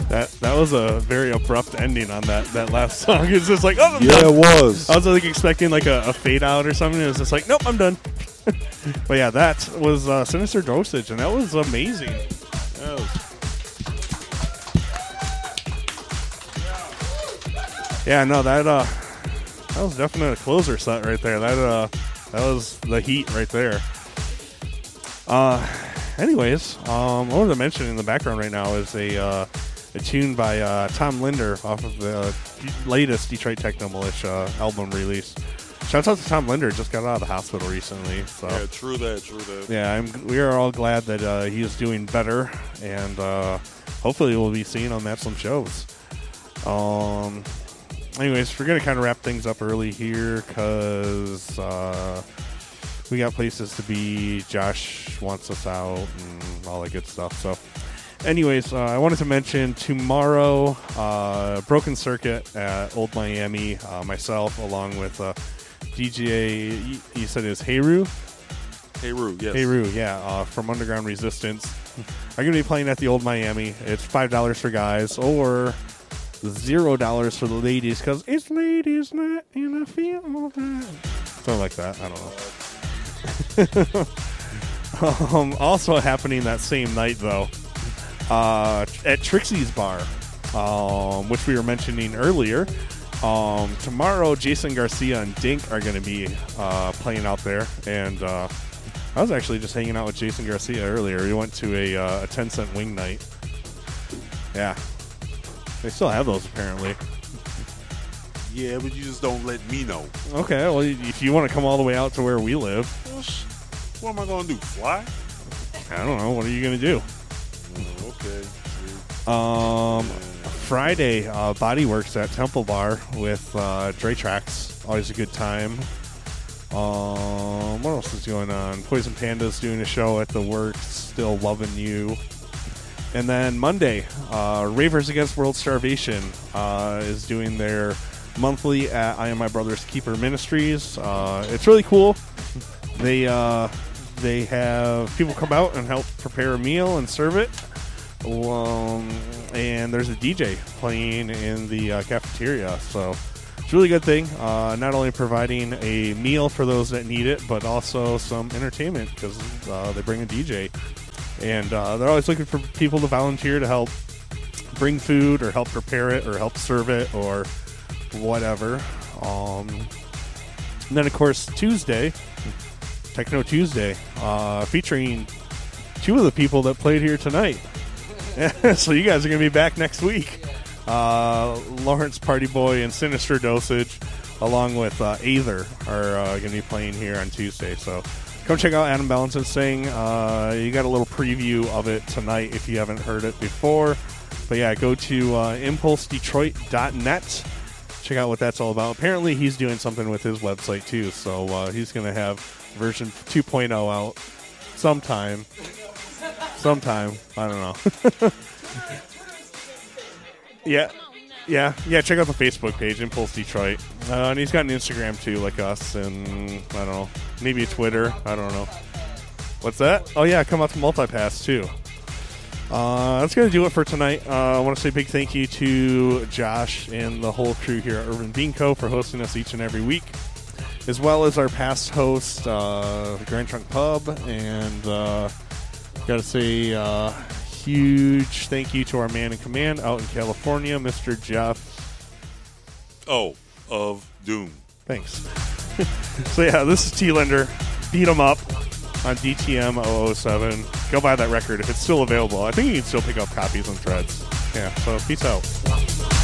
That was a very abrupt ending on that last song. It's just like, oh, I'm Yeah, done. it was. I was like expecting like a fade out or something. It was just like, nope, I'm done. But yeah, that was Sinister Dosage, and that was amazing. Yeah, no, that was definitely a closer set right there. That was the heat right there. Anyways, what I wanted to mention in the background right now is a tune by Tom Linder off of the latest Detroit Techno Militia album release. Shouts out to Tom Linder, just got out of the hospital recently. So. Yeah, true that. Yeah, we are all glad that he is doing better, and hopefully we'll be seeing him at some shows. Anyways, we're going to kind of wrap things up early here because we got places to be. Josh wants us out and all that good stuff. So, anyways, I wanted to mention tomorrow, Broken Circuit at Old Miami, myself along with DJ, you said it was Heiru? Heiru, yes. Heiru, yeah, from Underground Resistance. I'm going to be playing at the Old Miami. It's $5 for guys or $0 for the ladies because it's ladies' night and I feel all that. Something like that. I don't know. Also happening that same night, though, at Trixie's Bar, which we were mentioning earlier. Tomorrow, Jason Garcia and Dink are going to be playing out there, and I was actually just hanging out with Jason Garcia earlier. We went to a 10-cent wing night. Yeah. They still have those, apparently. Yeah, but you just don't let me know. Okay, well, if you want to come all the way out to where we live. What am I going to do, fly? I don't know. What are you going to do? Okay. Friday, Bodyworks at Temple Bar with Dre Tracks. Always a good time. What else is going on? Poison Panda's doing a show at the Works. Still Loving You. And then Monday, Ravers Against World Starvation is doing their monthly at I Am My Brother's Keeper Ministries. It's really cool. They have people come out and help prepare a meal and serve it. And there's a DJ playing in the cafeteria. So it's a really good thing. Not only providing a meal for those that need it, but also some entertainment because they bring a DJ. And they're always looking for people to volunteer to help bring food or help prepare it or help serve it or whatever. And then, of course, Tuesday, Techno Tuesday, featuring two of the people that played here tonight. So you guys are going to be back next week. Lawrence Party Boy and Sinister Dosage, along with Aether, are going to be playing here on Tuesday. So come check out Adam Ballinson sing. You got a little preview of it tonight if you haven't heard it before. But yeah, go to impulsedetroit.net. Check out what that's all about. Apparently he's doing something with his website too. So he's going to have version 2.0 out sometime. I don't know. Yeah. Check out the Facebook page, Impulse Detroit. And he's got an Instagram too, like us, and I don't know, maybe a Twitter. I don't know. What's that? Oh yeah, come out to Multipass too. That's gonna do it for tonight. I want to say a big thank you to Josh and the whole crew here at Urban Bean Co. for hosting us each and every week, as well as our past host, the Grand Trunk Pub, and gotta say huge thank you to our man in command out in California, Mr. Jeff. Of Doom. Thanks. So yeah, this is T-Lender. Beat 'em up on DTM 007. Go buy that record if it's still available. I think you can still pick up copies on Threads. Yeah, so peace out.